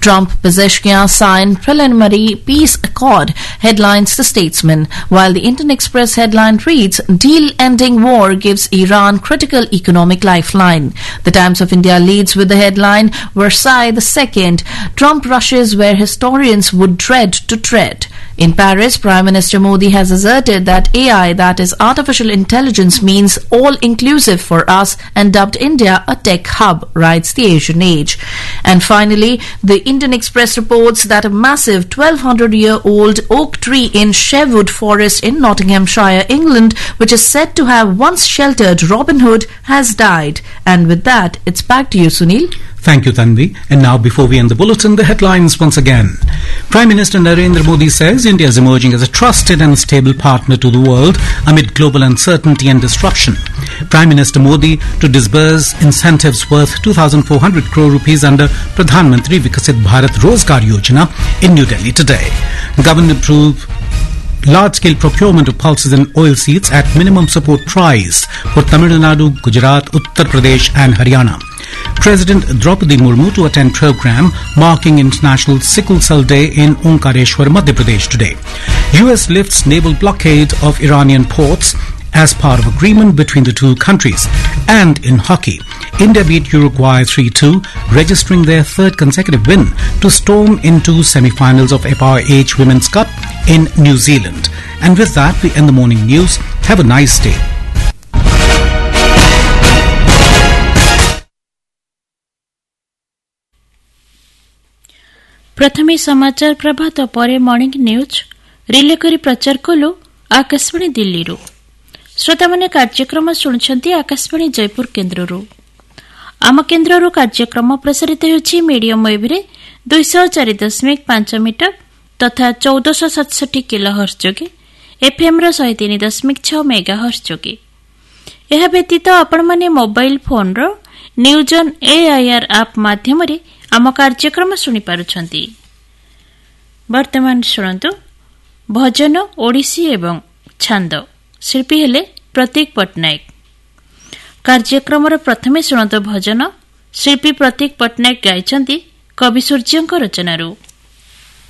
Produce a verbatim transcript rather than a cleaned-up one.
Trump Pezeshkian signed preliminary peace accord, headlines The Statesman, while the Indian Express headline reads, Deal ending war gives Iran critical economic lifeline. The Times of India leads with the headline, Versailles the Second, Trump rushes where historians would dread to tread. In Paris, Prime Minister Modi has asserted that A I, that is artificial intelligence, means all-inclusive for us and dubbed India a tech hub, writes the Asian Age. And finally, the Indian Express reports that a massive twelve hundred year old oak tree in Sherwood Forest in Nottinghamshire, England, which is said to have once sheltered Robin Hood, has died. And with that, it's back to you, Sunil. Thank you, Tanvi. And now, before we end the bulletin, the headlines once again. Prime Minister Narendra Modi says India is emerging as a trusted and stable partner to the world amid global uncertainty and disruption. Prime Minister Modi to disburse incentives worth two thousand four hundred crore rupees under Pradhan Mantri Vikasit Bharat Rozgar Yojana in New Delhi today. Government approved large-scale procurement of pulses and oil seeds at minimum support price for Tamil Nadu, Gujarat, Uttar Pradesh and Haryana. President Draupadi Murmu to attend program marking International Sickle Cell Day in Omkareshwar, Madhya Pradesh today. U S lifts naval blockade of Iranian ports as part of agreement between the two countries. And in hockey, India beat Uruguay three two, registering their third consecutive win to storm into semi-finals of F I H Women's Cup in New Zealand. And with that, we end the morning news. Have a nice day. प्रथमे समाचार प्रभात परे morning news relay करी प्रचार कलु आकाशवाणी दिल्ली रु श्रोता माने कार्यक्रम शुणुछंती आकाशवाणी जयपुर केन्द्र रु आम केन्द्र रु कार्यक्रम प्रसारित होछि मीडियम वेव रे दो सौ चार दशमिक पांच मीटर तथा चौदह सौ सतसठ किलोहर्ट्ज जोगे एफएम रो एक सौ तीन दशमिक छह मेगाहर्ट्ज जोगे एहा व्यतीत आपण माने mobile phone row news on AIR app माध्यम रे आम कार्यक्रम शुणी पारुछंती। वर्तमान शुणन्तु भजन ओडिसी एवं छांद शिल्पी हेले प्रतीक पट्टनायक। कार्यक्रम प्रथमे शुणन्तु भजन शिल्पी प्रतीक पट्टनायक गाइछंती कवि सूर्यଙ୍କ रचनारू।